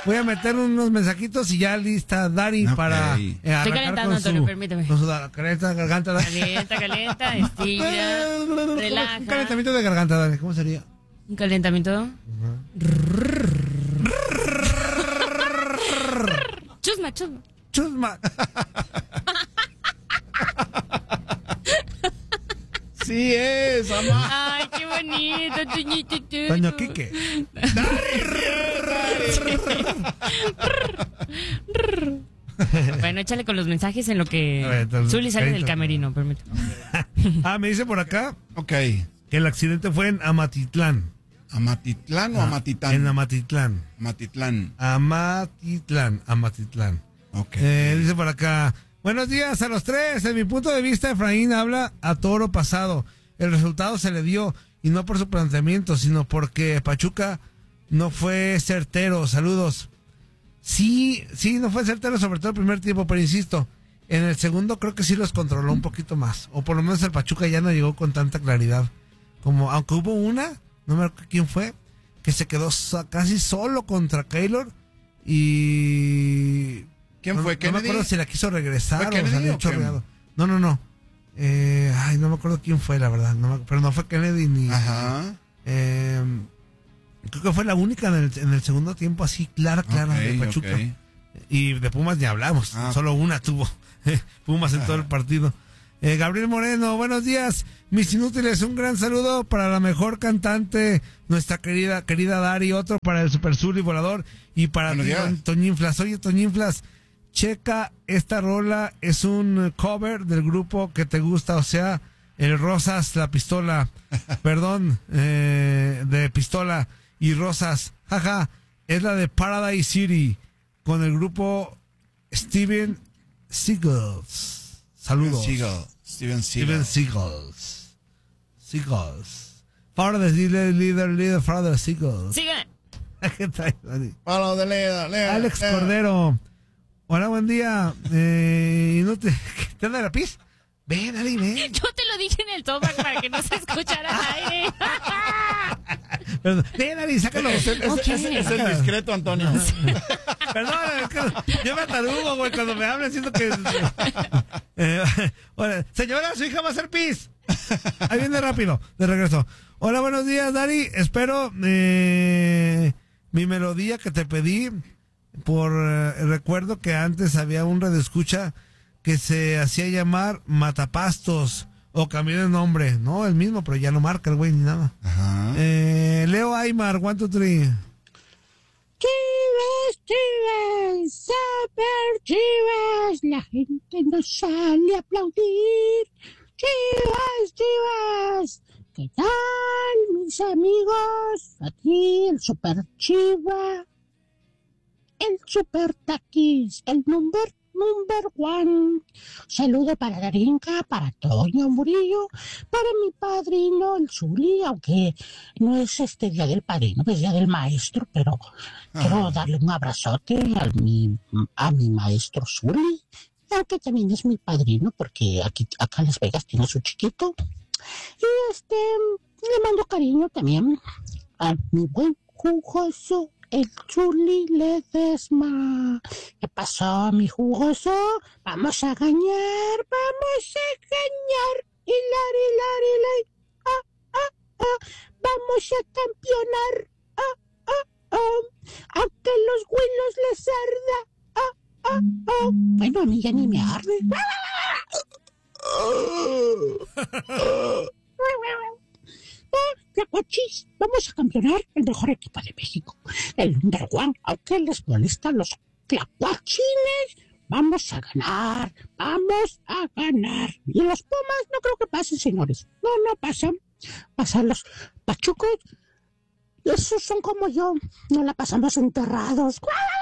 voy a meter unos mensajitos y ya lista Dari para Estoy calentando, Antonio, permíteme. Con su garganta, Calienta, estira, relaja. Un calentamiento de garganta, Dari, ¿cómo sería? Un calentamiento. Chusma. Chusma. Sí es, mamá. Ay, qué bonito, Toñito. Toño Quique. Bueno, échale con los mensajes en lo que Zuli sale del camerino, permíteme. Me dice por acá. Ok. Que el accidente fue en Amatitlán. ¿Amatitlán o Amatitán? En Amatitlán. Amatitlán. Ok. Dice por acá. Buenos días a los tres. En mi punto de vista, Efraín habla a toro pasado. El resultado se le dio, y no por su planteamiento, sino porque Pachuca no fue certero. Saludos. Sí, no fue certero, sobre todo el primer tiempo, pero insisto, en el segundo creo que sí los controló un poquito más. O por lo menos el Pachuca ya no llegó con tanta claridad. Como, aunque hubo una, no me acuerdo quién fue, que se quedó casi solo contra Keylor y... ¿Quién fue? No me acuerdo si la quiso regresar o salió chorreado. No. No me acuerdo quién fue, la verdad. Pero no fue Kennedy ni... Ajá. Creo que fue la única en el segundo tiempo así clara de Pachuca. Okay. Y de Pumas ni hablamos. Solo una tuvo Pumas en todo el partido. Gabriel Moreno, buenos días, mis inútiles, un gran saludo para la mejor cantante, nuestra querida Dari, otro para el Super Zuli Volador y para Toñinflas. Oye, Toñinflas, checa, esta rola es un cover del grupo que te gusta, o sea, el Rosas, la pistola, perdón, de pistola y Rosas, jaja, es la de Paradise City, con el grupo Steven Seagulls. Saludos. Steven Seagulls. Follow the leader, follow the Seagulls. Sigue. ¿Qué tal, Dani? Follow the leader. Alex Cordero. Hola, buen día. ¿Te anda la pis? Ven, Dani, ven. Yo te lo dije en el tobac para que no se escuchara al aire. Ven, Dani, sácalo. Es el discreto, Antonio. Perdón, yo me atarugo, güey, cuando me hablan, siento que... Hola, señora, su hija va a hacer pis. Ahí viene rápido, de regreso. Hola, buenos días, Dari. Espero mi melodía que te pedí. Recuerdo que antes había un radioescucha que se hacía llamar Matapastos, o cambió de nombre, no el mismo, pero ya no marca el güey ni nada. Ajá. Leo Aymar, 1, 2, 3. Chivas, super Chivas, la gente no sale a aplaudir. Chivas, ¿qué tal, mis amigos? Aquí el super Chiva, el super Taquis, el number one. Saludo para Darinka, para Toño Murillo, para mi padrino, el Zuli, aunque no es día del padrino, es día del maestro, pero quiero darle un abrazote a mi maestro Zuli, aunque también es mi padrino, porque acá en Las Vegas tiene su chiquito. Y le mando cariño también a mi buen jugoso, el Zuli Ledesma. ¿Qué pasó, mi jugoso? Vamos a ganar. Hilar. Vamos a campeonar. Aunque los huilos les arda. Bueno, a mí ya ni me arde. Tlacuachis, vamos a campeonar el mejor equipo de México, el number one, aunque les molestan los tlacuachines. Vamos a ganar. Y los Pumas no creo que pasen, señores. No pasan. Pasan los pachucos. Esos son como yo. No la pasamos enterrados.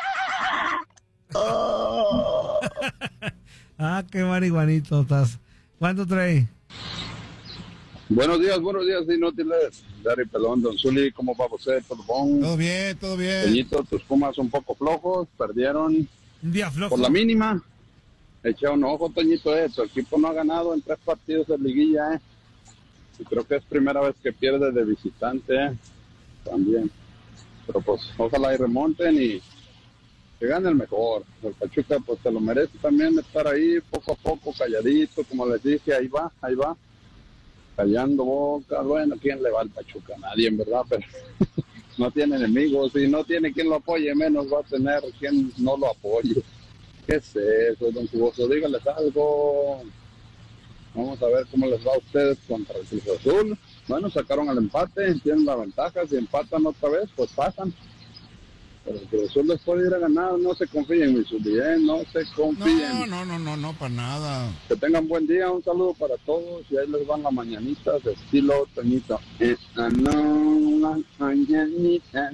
Qué marihuanito estás. ¿Cuánto trae? Buenos días, inútiles. Dari Pelón, Don Zuli, ¿cómo va usted? ¿Todo bon? Todo bien. Peñito, tus Pumas un poco flojos, perdieron Un día flojo. por la mínima. Echa un ojo, Toñito, tu equipo no ha ganado en 3 partidos de liguilla, y creo que es primera vez que pierde de visitante, también. Pero pues, ojalá y remonten y que gane el mejor. El Pachuca pues se lo merece también estar ahí poco a poco, calladito, como les dije, ahí va, callando boca. Bueno, ¿quién le va al Pachuca? Nadie, en verdad, pero no tiene enemigos y no tiene quien lo apoye, menos va a tener quien no lo apoye. ¿Qué es eso, don Cuboso? Díganles algo. Vamos a ver cómo les va a ustedes contra el Cruz Azul. Bueno, sacaron el empate, tienen la ventaja, si empatan otra vez, pues pasan. Pero el Cruz Azul les puede ir a ganar, no se confíen, mi Zuli, no se confíen. No, para nada. Que tengan buen día, un saludo para todos, y ahí les van las mañanitas de estilo Toñito. Esta no, las mañanitas,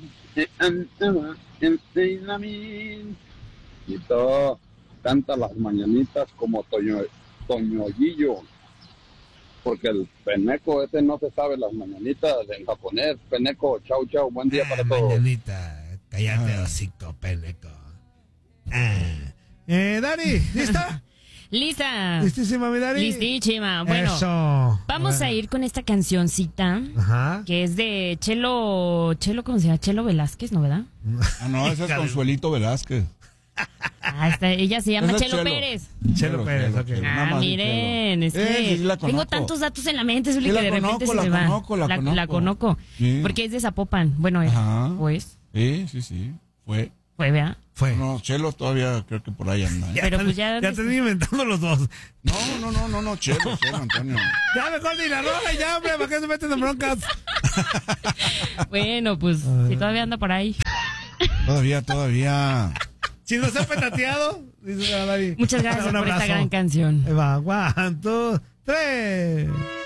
y todo, canta las mañanitas como Toñollillo. Porque el Peneco ese no se sabe las mañanitas en japonés. Peneco, chau, buen día para todos. Mañanita, cállate, hocico, Peneco. Dari, ¿lista? Lista. ¿Listísima, mi Dari? Listísima. Bueno, vamos a ir con esta cancioncita. Ajá. Que es de Chelo, ¿cómo se llama? Chelo Velázquez, ¿no, verdad? No, ese es Consuelito Velázquez. Ella se llama Chelo Pérez. Chelo Pérez, ok. Miren, es que tengo tantos datos en la mente, Zuli, que de repente se me va. La conozco. Sí. Porque es de Zapopan. Bueno, pues. Sí. Fue, ¿verdad? Fue. No, Chelo todavía creo que por ahí anda. Pero pues ya te estoy inventando los dos. No, Chelo, Antonio. Ya mejor ni la rola, ya, hombre, ¿para qué se meten en broncas? Bueno, pues, si todavía anda por ahí. Todavía. Si nos ha petateado, dice Dari. Muchas gracias por esta gran canción. Va, 1, 2, 3.